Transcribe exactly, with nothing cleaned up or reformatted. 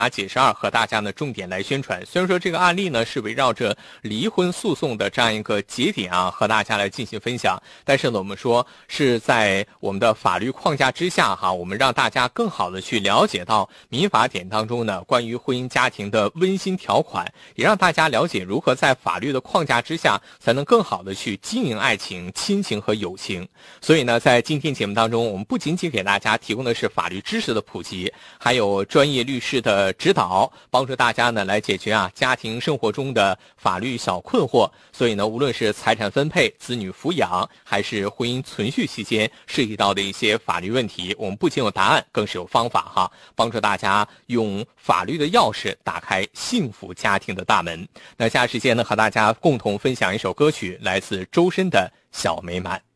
啊，解释二和大家呢重点来宣传。虽然说这个案例呢是围绕着离婚诉讼的这样一个节点啊，和大家来进行分享，但是呢，我们说是在我们的法律框架之下哈，我们让大家更好的去了解到民法典当中呢关于婚姻家庭的温馨条款，也让大家了解如何在法律的框架之下才能更好的去经营爱情、亲情和友情。所以呢，在今天节目当中，我们不仅仅给大家提供的是法律知识的普及，还有专业律师的指导，帮助大家呢来解决啊家庭生活中的法律小困惑。所以呢，无论是财产分配、子女抚养，还是婚姻存续期间涉及到的一些法律问题，我们不仅有答案，更是有方法哈，帮助大家用法律的钥匙打开幸福家庭的大门。那下时间呢，和大家共同分享一首歌曲，来自周深的《小美满》。